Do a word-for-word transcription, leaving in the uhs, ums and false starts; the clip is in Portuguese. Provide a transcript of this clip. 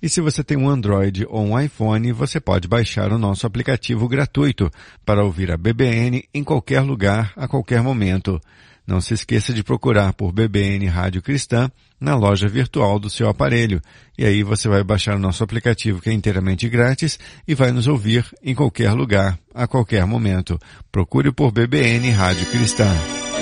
E se você tem um Android ou um iPhone, você pode baixar o nosso aplicativo gratuito para ouvir a B B N em qualquer lugar, a qualquer momento. Não se esqueça de procurar por B B N Rádio Cristã na loja virtual do seu aparelho. E aí você vai baixar o nosso aplicativo, que é inteiramente grátis, e vai nos ouvir em qualquer lugar, a qualquer momento. Procure por B B N Rádio Cristã.